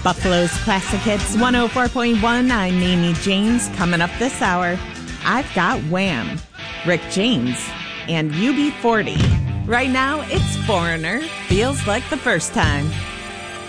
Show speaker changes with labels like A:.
A: Buffalo's Classic Hits 104.1. I'm Mamie James. Coming up this hour, I've got Wham, Rick James, and UB40. Right now, it's Foreigner. Feels like the first time.